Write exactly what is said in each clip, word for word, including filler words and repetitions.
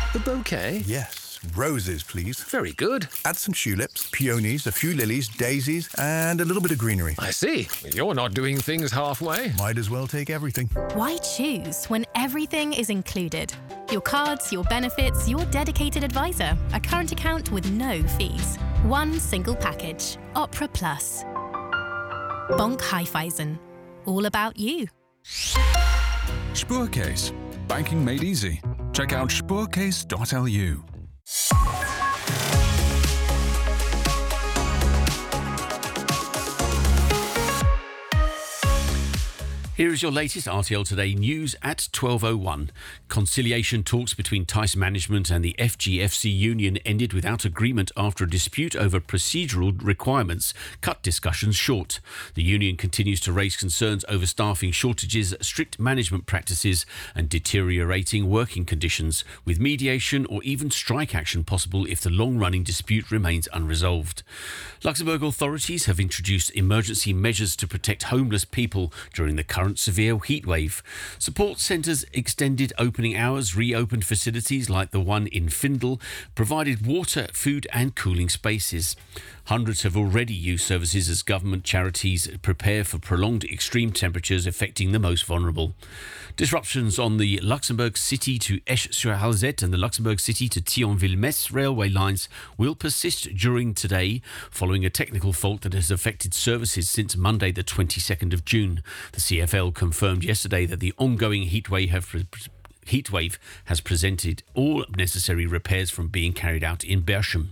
The bouquet? Yes. Roses, please. Very good. Add some tulips, peonies, a few lilies, daisies, and a little bit of greenery. I see. You're not doing things halfway. Might as well take everything. Why choose when everything is included? Your cards, your benefits, your dedicated advisor, a current account with no fees. One single package. Opera Plus. Bonk Haiffeisen. All about you. Spoorcase. Banking made easy. Check out spoorcase dot l u. Here is your latest R T L Today news at twelve oh one. Conciliation talks between Tice management and the F G F C union ended without agreement after a dispute over procedural requirements cut discussions short. The union continues to raise concerns over staffing shortages, strict management practices and deteriorating working conditions, with mediation or even strike action possible if the long-running dispute remains unresolved. Luxembourg authorities have introduced emergency measures to protect homeless people during the current severe heatwave. Support centres extended opening hours, reopened facilities like the one in Findel, provided water, food and cooling spaces. Hundreds have already used services as government charities prepare for prolonged extreme temperatures affecting the most vulnerable. Disruptions on the Luxembourg City to Esch-sur-Alzette and the Luxembourg City to Thionville-Metz railway lines will persist during today, following a technical fault that has affected services since Monday the twenty-second of June. The C F L confirmed yesterday that the ongoing heatwave have heatwave has prevented all necessary repairs from being carried out in Berchem.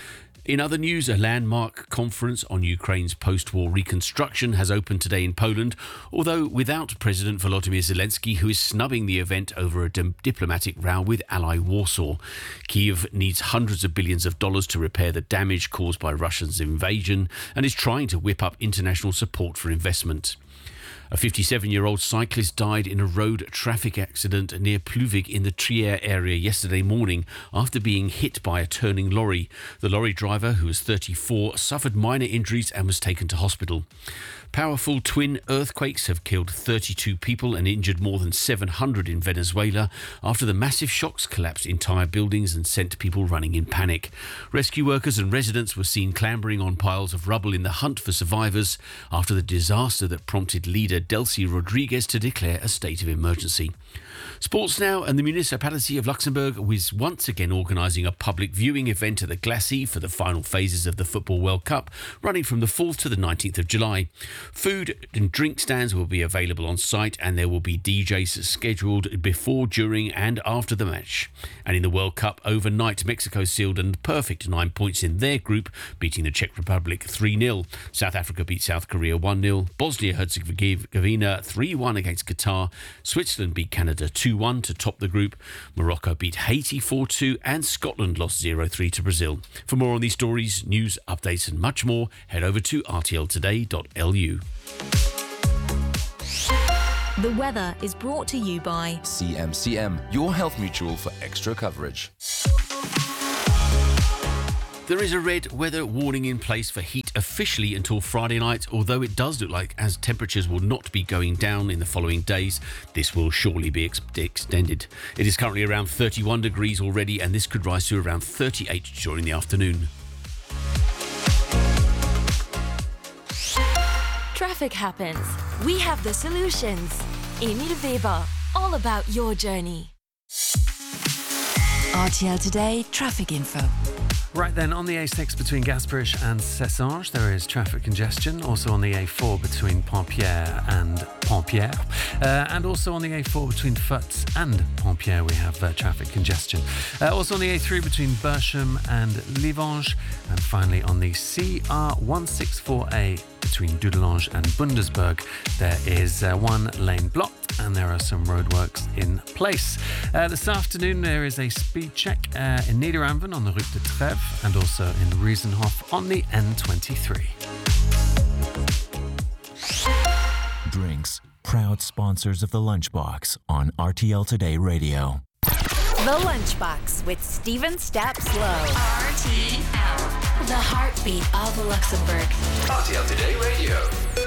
In other news, a landmark conference on Ukraine's post-war reconstruction has opened today in Poland, although without President Volodymyr Zelensky, who is snubbing the event over a di- diplomatic row with ally Warsaw. Kyiv needs hundreds of billions of dollars to repair the damage caused by Russia's invasion and is trying to whip up international support for investment. A fifty-seven-year-old cyclist died in a road traffic accident near Pluvig in the Trier area yesterday morning after being hit by a turning lorry. The lorry driver, who was thirty-four, suffered minor injuries and was taken to hospital. Powerful twin earthquakes have killed thirty-two people and injured more than seven hundred in Venezuela after the massive shocks collapsed entire buildings and sent people running in panic. Rescue workers and residents were seen clambering on piles of rubble in the hunt for survivors after the disaster that prompted leader Delcy Rodriguez to declare a state of emergency. Sports now, and the municipality of Luxembourg is once again organising a public viewing event at the Glacis for the final phases of the Football World Cup, running from the fourth to the nineteenth of July. Food and drink stands will be available on site, and there will be D Js scheduled before, during and after the match. And in the World Cup overnight, Mexico sealed a perfect nine points in their group, beating the Czech Republic three nil. South Africa beat South Korea one nil. Bosnia-Herzegovina three one against Qatar. Switzerland beat Canada two one to top the group. Morocco beat Haiti four two, and Scotland lost zero three to Brazil. For more on these stories, news, updates and much more, head over to r t l today dot l u. The weather is brought to you by C M C M, your health mutual for extra coverage. There is a red weather warning in place for heat officially until Friday night, although it does look like as temperatures will not be going down in the following days, this will surely be ex- extended. It is currently around thirty-one degrees already, and this could rise to around thirty-eight during the afternoon. Traffic happens. We have the solutions. Emil Weber, all about your journey. R T L Today Traffic Info. Right then, on the A six between Gasperish and Cessange, there is traffic congestion. Also on the A four between Pontpierre and Pontpierre. Uh, and also on the A four between Futz and Pontpierre, we have uh, traffic congestion. Uh, also on the A three between Berchem and Livange. And finally on the C R one sixty-four A between Dudelange and Bundesberg, there is uh, one lane blocked and there are some roadworks in place. Uh, this afternoon there is a speed check uh, in Niederanven on the Route de Trèves and also in Riesenhof on the N twenty-three. Drinks, proud sponsors of The Lunchbox on R T L Today Radio. The Lunchbox with Steven Stapps Lowe. R T L. The heartbeat of Luxembourg. R T L Today Radio.